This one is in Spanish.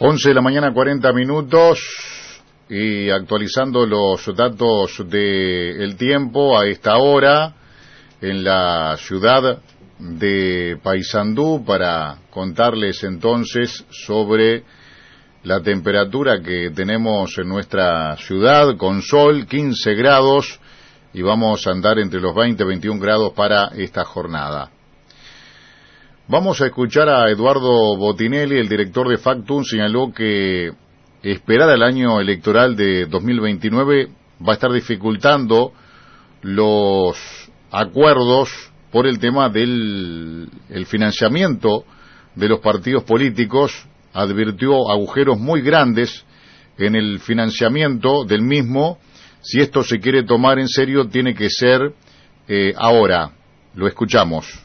11 de la mañana, 40 minutos, y actualizando los datos del tiempo a esta hora en la ciudad de Paysandú para contarles entonces sobre la temperatura que tenemos en nuestra ciudad, con sol, 15 grados, y vamos a andar entre los 20 y 21 grados para esta jornada. Vamos a escuchar a Eduardo Botinelli, el director de Factum. Señaló que esperar al año electoral de 2029 va a estar dificultando los acuerdos por el tema del financiamiento de los partidos políticos. Advirtió agujeros muy grandes en el financiamiento del mismo. Si esto se quiere tomar en serio, tiene que ser ahora. Lo escuchamos.